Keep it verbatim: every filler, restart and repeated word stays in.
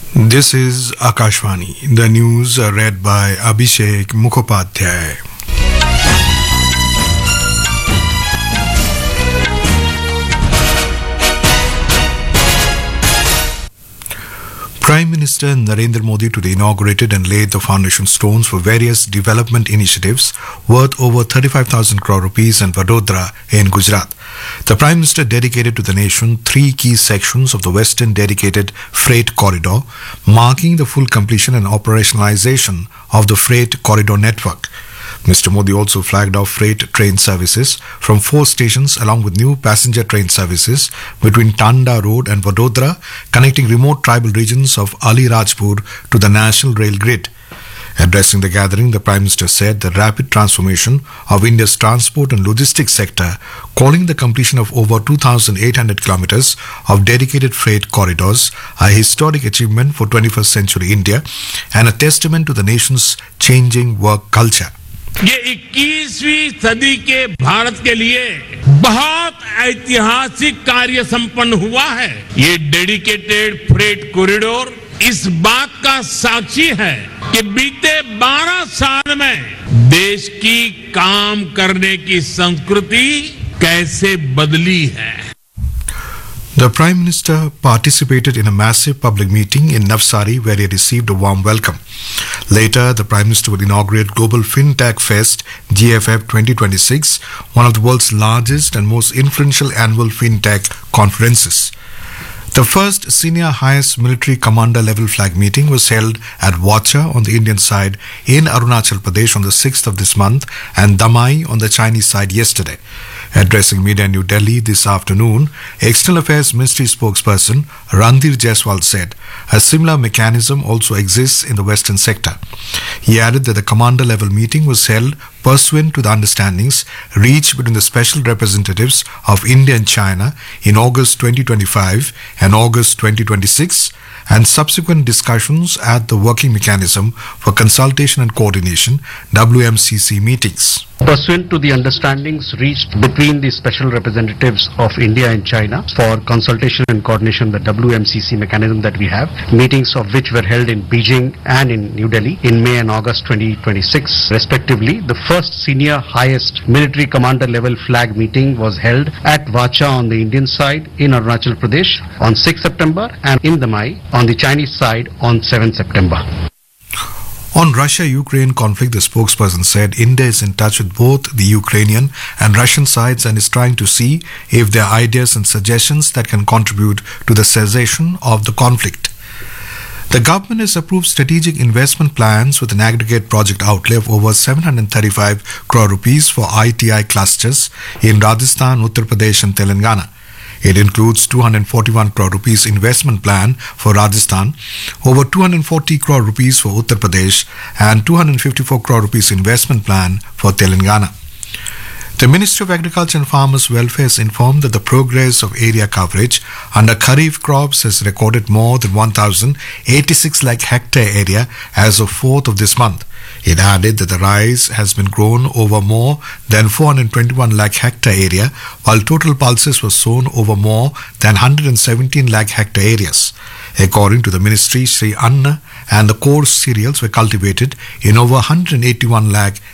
This is Akashvani. The news are read by Abhishek Mukhopadhyay. Prime Minister Narendra Modi today inaugurated and laid the foundation stones for various development initiatives worth over thirty-five thousand crore rupees in Vadodara in Gujarat. The Prime Minister dedicated to the nation three key sections of the Western Dedicated Freight Corridor, marking the full completion and operationalization of the freight corridor network. Mister Modi also flagged off freight train services from four stations along with new passenger train services between Tanda Road and Vadodara, connecting remote tribal regions of Ali Rajpur to the national rail grid. Addressing the gathering, the Prime Minister said the rapid transformation of India's transport and logistics sector, calling the completion of over two thousand eight hundred kilometers of dedicated freight corridors a historic achievement for twenty-first century India and a testament to the nation's changing work culture. ये इक्कीसवीं सदी के भारत के लिए बहुत ऐतिहासिक कार्य संपन्न हुआ है। ये डेडिकेटेड फ्रेट कॉरिडोर इस बात का साक्षी है कि बीते बारह साल में देश की काम करने की संस्कृति कैसे बदली है। The Prime Minister participated in a massive public meeting in Navsari where he received a warm welcome. Later, the Prime Minister will inaugurate Global FinTech Fest G F F twenty twenty-six, one of the world's largest and most influential annual FinTech conferences. The first senior highest military commander level flag meeting was held at Wacha on the Indian side in Arunachal Pradesh on the sixth of this month and Damai on the Chinese side yesterday. Addressing media in New Delhi this afternoon, External Affairs Ministry spokesperson Randhir Jaiswal said a similar mechanism also exists in the Western sector. He added that the commander level meeting was held pursuant to the understandings reached between the special representatives of India and China in August twenty twenty-five and August twenty twenty-six and subsequent discussions at the Working Mechanism for Consultation and Coordination W M C C meetings. Pursuant to the understandings reached between the special representatives of India and China for consultation and coordination, the W M C C mechanism that we have, meetings of which were held in Beijing and in New Delhi in May and August twenty twenty-six respectively. The first senior highest military commander level flag meeting was held at Vacha on the Indian side in Arunachal Pradesh on sixth September and in Damai on the Chinese side on seventh September. On Russia-Ukraine conflict, the spokesperson said India is in touch with both the Ukrainian and Russian sides and is trying to see if there are ideas and suggestions that can contribute to the cessation of the conflict. The government has approved strategic investment plans with an aggregate project outlay of over seven hundred thirty-five crore rupees for I T I clusters in Rajasthan, Uttar Pradesh and Telangana. It includes two hundred forty-one crore rupees investment plan for Rajasthan, over two hundred forty crore rupees for Uttar Pradesh and two hundred fifty-four crore rupees investment plan for Telangana. The Ministry of Agriculture and Farmers Welfare has informed that the progress of area coverage under Kharif crops has recorded more than one thousand eighty-six lakh hectare area as of fourth of this month. It added that the rice has been grown over more than four hundred twenty-one lakh hectare area, while total pulses were sown over more than one hundred seventeen lakh hectare areas. According to the ministry, Sri Anna and the coarse cereals were cultivated in over one hundred eighty-one lakh